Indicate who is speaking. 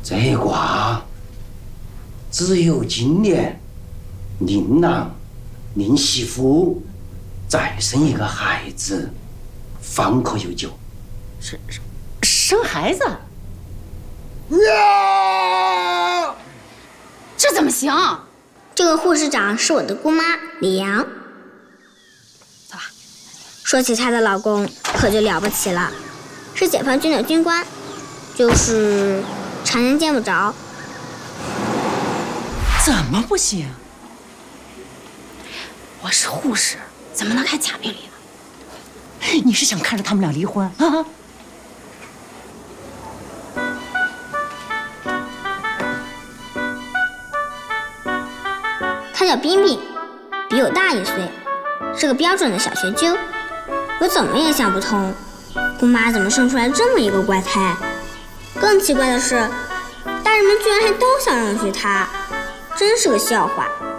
Speaker 1: 这一卦只有今年令郎令媳妇再生一个孩子，方可有救。
Speaker 2: 生孩子？
Speaker 1: 呀！
Speaker 3: 这怎么行？
Speaker 4: 这个护士长是我的姑妈李阳。
Speaker 3: 走吧。
Speaker 4: 说起她的老公，可就了不起了，是解放军的军官，就是常人见不着。
Speaker 2: 怎么不行？
Speaker 3: 我是护士，怎么能开假病理呢？
Speaker 2: 你是想看着他们俩离婚啊？
Speaker 4: 他叫彬彬，比我大1岁，是个标准的小学究。我怎么也想不通，姑妈怎么生出来这么一个怪胎？更奇怪的是，大人们居然还都想认许他，真是个笑话。